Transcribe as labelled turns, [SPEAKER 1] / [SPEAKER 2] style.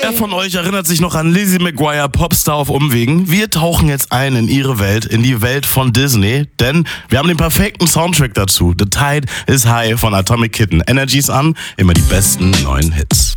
[SPEAKER 1] Wer von euch erinnert sich noch an Lizzie McGuire, Popstar auf Umwegen? Wir tauchen jetzt ein in ihre Welt, in die Welt von Disney, denn wir haben den perfekten Soundtrack dazu. The Tide is High von Atomic Kitten. Energies an, immer die besten neuen Hits.